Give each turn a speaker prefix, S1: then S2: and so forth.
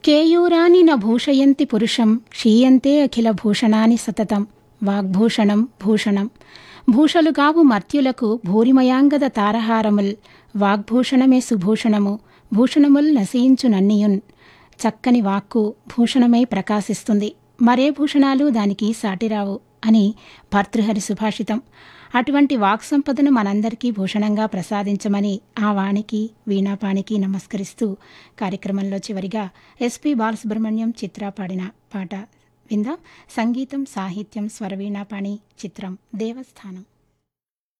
S1: కేయూరాని న భూషయంతి పురుషం క్షీయంతే అఖిల భూషణాని సతతం వాగ్భూషణం భూషణం. భూషలుగావు మర్త్యులకు భూరిమయాంగద తారహారముల్ వాగ్భూషణమే సుభూషణము భూషణముల్ నశయించు నన్నియున్. చక్కని వాక్కు భూషణమై ప్రకాశిస్తుంది, మరే భూషణాలు దానికి సాటిరావు అని భర్తృహరి సుభాషితం. అటువంటి వాక్ సంపదను మనందరికీ భూషణంగా ప్రసాదించమని ఆ వాణికి వీణాపాణికి నమస్కరిస్తూ కార్యక్రమంలో చివరిగా ఎస్పి బాలసుబ్రహ్మణ్యం చిత్ర పాడిన పాట విందాం. సంగీతం సాహిత్యం స్వరవీణాపాణి, చిత్రం దేవస్థానం.